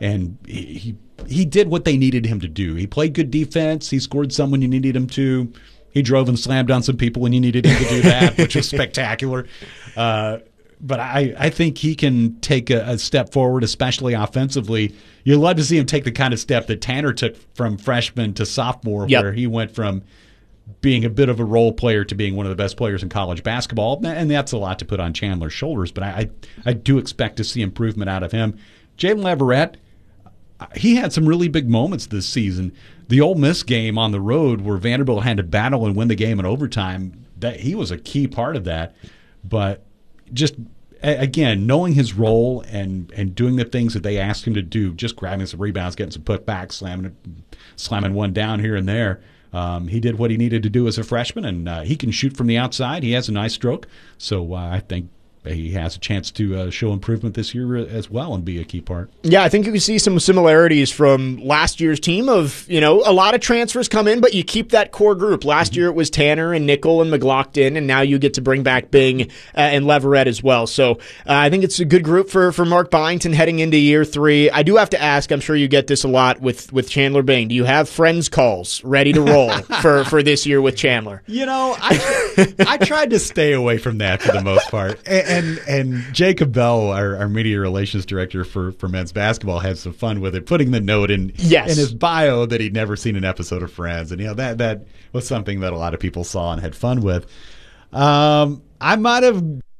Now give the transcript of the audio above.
and he did what they needed him to do. He played good defense. He scored some when you needed him to. He drove and slammed on some people when you needed him to do that, which was spectacular. But I think he can take a step forward, especially offensively. You'd love to see him take the kind of step that Tanner took from freshman to sophomore, where he went from being a bit of a role player to being one of the best players in college basketball. And that's a lot to put on Chandler's shoulders, but I do expect to see improvement out of him. Jalen Leverett, he had some really big moments this season. The Ole Miss game on the road where Vanderbilt had to battle and win the game in overtime, that he was a key part of that. But just, again, knowing his role and doing the things that they asked him to do, just grabbing some rebounds, getting some putbacks, slamming one down here and there. He did what he needed to do as a freshman, and he can shoot from the outside. He has a nice stroke. So I think he has a chance to show improvement this year as well and be a key part. Yeah, I think you can see some similarities from last year's team of, a lot of transfers come in, but you keep that core group. Last year it was Tanner and Nickel and McLaughlin, and now you get to bring back Bing and Leverett as well. So I think it's a good group for Mark Byington heading into year 3. I do have to ask, I'm sure you get this a lot with Chandler Bing. Do you have friends calls ready to roll for this year with Chandler? I tried to stay away from that for the most part. And Jacob Bell, our media relations director for men's basketball, had some fun with it, putting the note in his bio that he'd never seen an episode of Friends, and that was something that a lot of people saw and had fun with. I might have